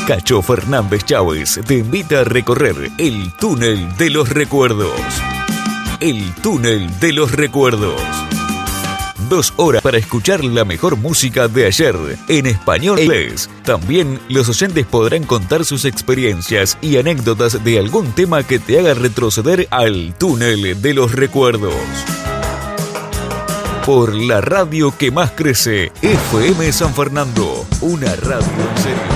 Cacho Fernández Chávez te invita a recorrer el túnel de los recuerdos. El túnel de los recuerdos. 2 horas para escuchar la mejor música de ayer en español e inglés. También los oyentes podrán contar sus experiencias y anécdotas de algún tema que te haga retroceder al túnel de los recuerdos. Por la radio que más crece, FM San Fernando, una radio en serio.